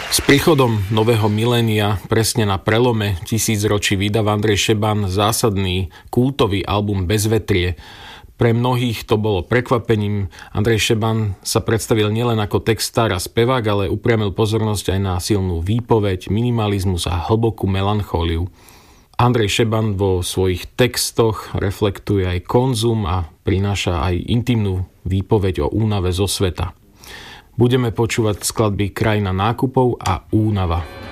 S príchodom nového milénia, presne na prelome tisícročí, vydáva Andrej Šeban zásadný kultový album Bezvetrie. Pre mnohých to bolo prekvapením. Andrej Šeban sa predstavil nielen ako textár a spevák, ale upriamil pozornosť aj na silnú výpoveď, minimalizmus a hlbokú melanchóliu. Andrej Šeban vo svojich textoch reflektuje aj konzum a prináša aj intimnú výpoveď o únave zo sveta. Budeme počúvať skladby Krajina nákupov a Únava.